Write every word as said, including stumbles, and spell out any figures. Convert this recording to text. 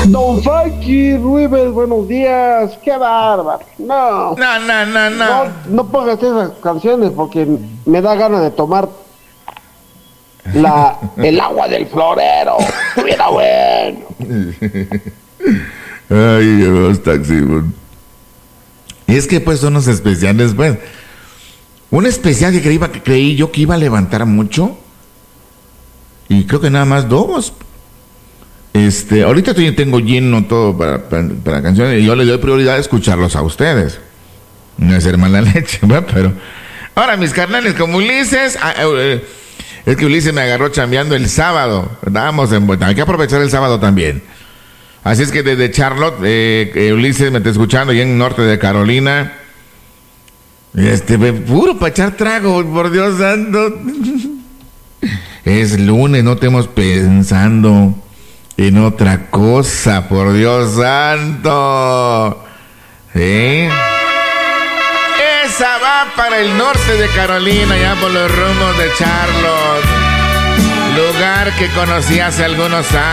Don Frankie Ruibel, buenos días. Qué bárbaro. No. No, no, no, no. No, no pongas esas canciones porque me da ganas de tomar la el agua del florero. Estuviera bueno. Ay, Dios, taxi. Y es que pues son los especiales, pues. Un especial que creí, que creí yo que iba a levantar mucho. Y creo que nada más dos. Este, ahorita estoy, tengo lleno todo para, para, para canciones y yo le doy prioridad a escucharlos a ustedes. No es ser mala leche, ¿verdad? Pero ahora mis carnales, como Ulises, ah, eh, es que Ulises me agarró chambeando el sábado. Estábamos en hay que aprovechar el sábado también. Así es que desde Charlotte, eh, eh, Ulises me está escuchando, y en el norte de Carolina. Este, puro para echar trago, por Dios santo. Es lunes, no estemos pensando en otra cosa, por Dios santo. ¿Sí? Esa va para el norte de Carolina, ya por los rumbos de Charlotte. Lugar que conocí hace algunos años.